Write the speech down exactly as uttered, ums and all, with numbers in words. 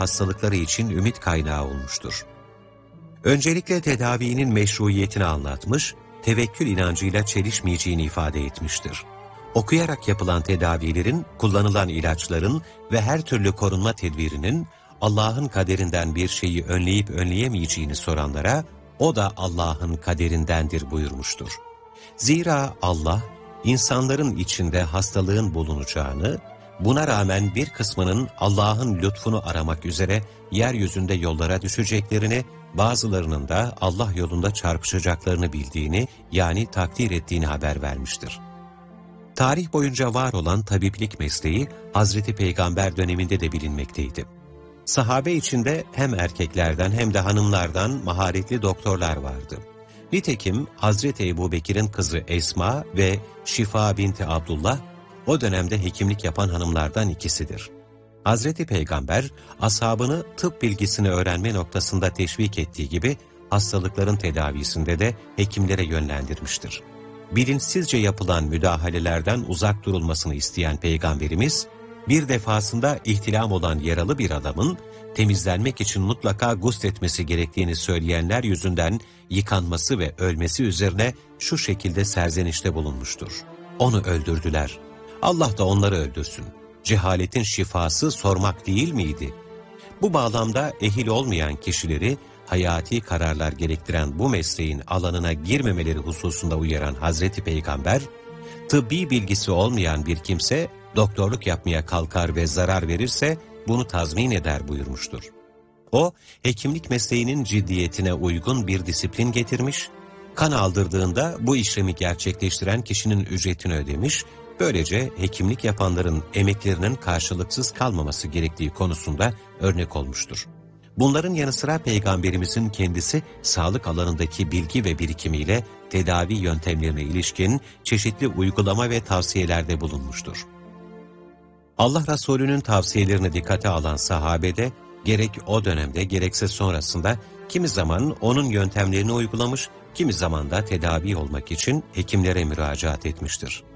hastalıkları için ümit kaynağı olmuştur. Öncelikle tedavinin meşruiyetini anlatmış, tevekkül inancıyla çelişmeyeceğini ifade etmiştir. Okuyarak yapılan tedavilerin, kullanılan ilaçların ve her türlü korunma tedbirinin Allah'ın kaderinden bir şeyi önleyip önleyemeyeceğini soranlara, o da Allah'ın kaderindendir buyurmuştur. Zira Allah, insanların içinde hastalığın bulunacağını, buna rağmen bir kısmının Allah'ın lütfunu aramak üzere yeryüzünde yollara düşeceklerini, bazılarının da Allah yolunda çarpışacaklarını bildiğini, yani takdir ettiğini haber vermiştir. Tarih boyunca var olan tabiplik mesleği, Hazreti Peygamber döneminde de bilinmekteydi. Sahabe içinde hem erkeklerden hem de hanımlardan maharetli doktorlar vardı. Nitekim Hazreti Ebubekir'in kızı Esma ve Şifa binti Abdullah, o dönemde hekimlik yapan hanımlardan ikisidir. Hazreti Peygamber, ashabını tıp bilgisini öğrenme noktasında teşvik ettiği gibi, hastalıkların tedavisinde de hekimlere yönlendirmiştir. Bilinçsizce yapılan müdahalelerden uzak durulmasını isteyen Peygamberimiz, bir defasında ihtilam olan yaralı bir adamın, temizlenmek için mutlaka gusletmesi gerektiğini söyleyenler yüzünden yıkanması ve ölmesi üzerine şu şekilde serzenişte bulunmuştur. Onu öldürdüler. Allah da onları öldürsün. Cehaletin şifası sormak değil miydi? Bu bağlamda ehil olmayan kişileri, hayati kararlar gerektiren bu mesleğin alanına girmemeleri hususunda uyaran Hazreti Peygamber, tıbbi bilgisi olmayan bir kimse, doktorluk yapmaya kalkar ve zarar verirse, bunu tazmin eder buyurmuştur. O, hekimlik mesleğinin ciddiyetine uygun bir disiplin getirmiş, kan aldırdığında bu işlemi gerçekleştiren kişinin ücretini ödemiş, böylece hekimlik yapanların emeklerinin karşılıksız kalmaması gerektiği konusunda örnek olmuştur. Bunların yanı sıra Peygamberimizin kendisi sağlık alanındaki bilgi ve birikimiyle tedavi yöntemlerine ilişkin çeşitli uygulama ve tavsiyelerde bulunmuştur. Allah Resulü'nün tavsiyelerini dikkate alan sahabe de gerek o dönemde gerekse sonrasında kimi zaman onun yöntemlerini uygulamış, kimi zaman da tedavi olmak için hekimlere müracaat etmiştir.